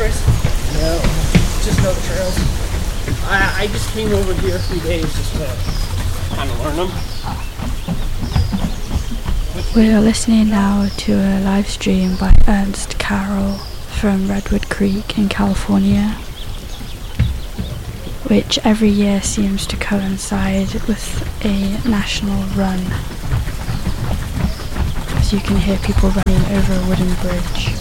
first? No, just know the trails. I just came over here a few days just to kind of learn them. We are listening now to a live stream by Ernst Carroll from Redwood Creek in California, which every year seems to coincide with a national run, as you can hear people running over a wooden bridge.